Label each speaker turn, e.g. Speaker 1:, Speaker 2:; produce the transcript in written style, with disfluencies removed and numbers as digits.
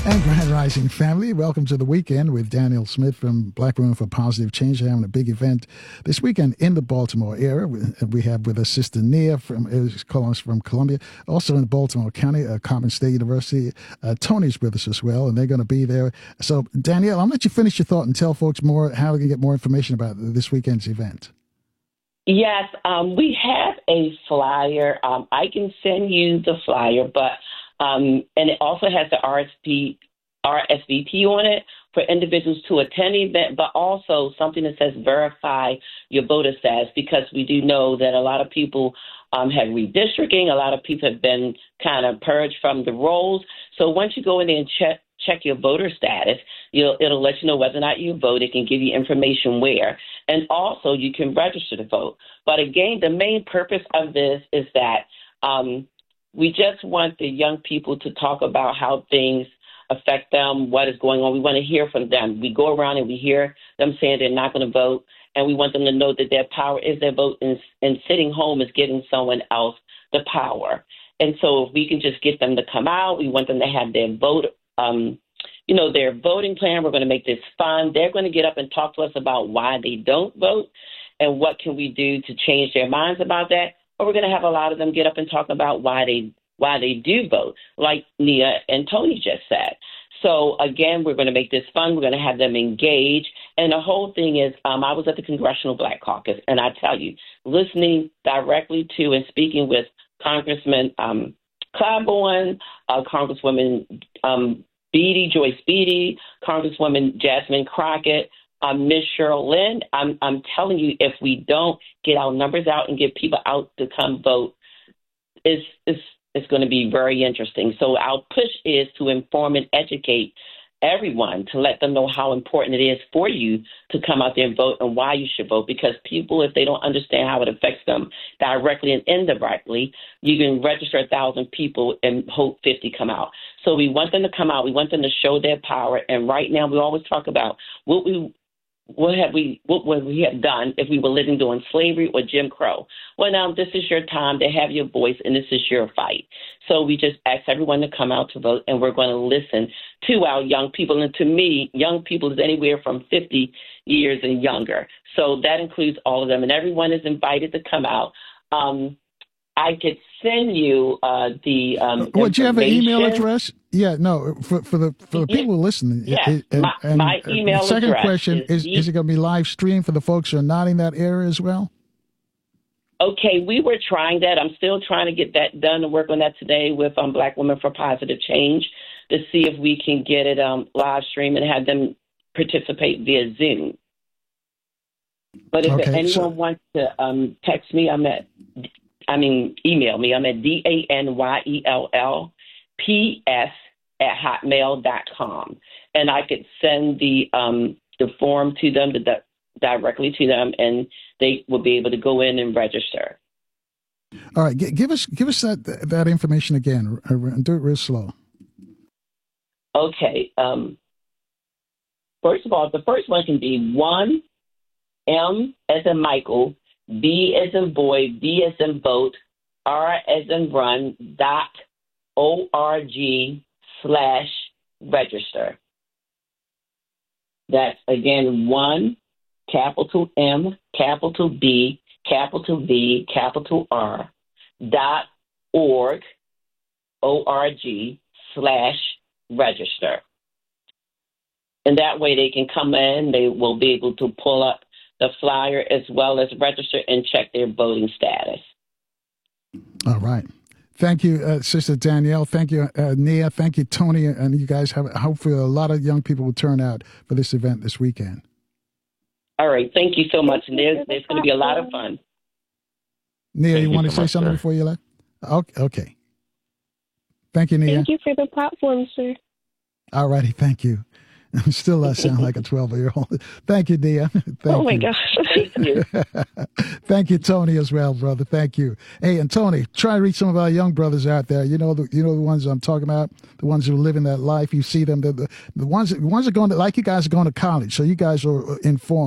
Speaker 1: And Grand Rising family, welcome to the weekend with Daniel Smith from Black Women for Positive Change. They're having a big event this weekend in the Baltimore area. We have with us Sister Nia calling us from Columbia. Also in Baltimore County, Coppin State University. Tony's with us as well, and they're going to be there. So, Danielle, I'll let you finish your thought and tell folks more how they can get more information about this weekend's event.
Speaker 2: Yes, we have a flyer. I can send you the flyer, but and it also has the RSVP on it for individuals to attend the event, but also something that says verify your voter status, because we do know that a lot of people have redistricting. A lot of people have been kind of purged from the rolls. So once you go in there and check your voter status, it'll let you know whether or not you vote. It can give you information where. And also you can register to vote. But again, the main purpose of this is that we just want the young people to talk about how things affect them, what is going on. We want to hear from them. We go around and we hear them saying they're not going to vote, and we want them to know that their power is their vote, and sitting home is giving someone else the power. And so if we can just get them to come out, we want them to have their vote, their voting plan. We're going to make this fun. They're going to get up and talk to us about why they don't vote and what can we do to change their minds about that. Or we're going to have a lot of them get up and talk about why they do vote, like Nia and Tony just said. So, again, we're going to make this fun. We're going to have them engage. And the whole thing is, I was at the Congressional Black Caucus, and I tell you, listening directly to and speaking with Congressman Claiborne, Congresswoman Joyce Beatty, Congresswoman Jasmine Crockett, Ms. Cheryl Lynn, I'm telling you, if we don't get our numbers out and get people out to come vote, it's going to be very interesting. So our push is to inform and educate everyone, to let them know how important it is for you to come out there and vote and why you should vote. Because people, if they don't understand how it affects them directly and indirectly, you can register 1,000 people and hope 50 come out. So we want them to come out. We want them to show their power. And right now, we always talk about what would we have done if we were living during slavery or Jim Crow? Well, now this is your time to have your voice, and this is your fight. So we just ask everyone to come out to vote, and we're going to listen to our young people. And to me, young people is anywhere from 50 years and younger. So that includes all of them, and everyone is invited to come out. I could send you the
Speaker 1: do you have an email address? Yeah, no, for the people listening.
Speaker 2: Yes, my email address.
Speaker 1: Second question, is it going to be live streamed for the folks who are not in that area as well?
Speaker 2: Okay, we were trying that. I'm still trying to get that done and work on that today with Black Women for Positive Change to see if we can get it live stream and have them participate via Zoom. But if anyone wants to text me, email me. I'm at DANYELLPS@hotmail.com. And I could send the form to them, directly to them, and they will be able to go in and register.
Speaker 1: All right. Give us that information again. Do it real slow.
Speaker 2: Okay. First of all, the first one can be 1M as in Michael, B as in boy, V as in vote, R as in run, .org/register. That's again 1, capital M, capital B, capital V, capital R, .org/register. And that way they can come in, they will be able to pull up the flyer as well as register and check their voting status.
Speaker 1: All right. Thank you, Sister Danielle. Thank you, Nia. Thank you, Tony. And you guys hopefully a lot of young people will turn out for this event this weekend.
Speaker 2: All right. Thank you so much. And there's going to be a lot of fun.
Speaker 1: Nia, you want to say something before you left? Okay. Thank you, Nia.
Speaker 3: Thank you for the platform, sir.
Speaker 1: All righty. Thank you. Still sound like a 12-year-old. Thank you, Nia.
Speaker 3: Oh, my gosh.
Speaker 2: Thank you.
Speaker 1: Thank you, Tony, as well, brother. Thank you. Hey, and Tony, try to reach some of our young brothers out there. You know the ones I'm talking about, the ones who are living that life. You see them, the ones that are going to, like you guys are going to college, so you guys are informed.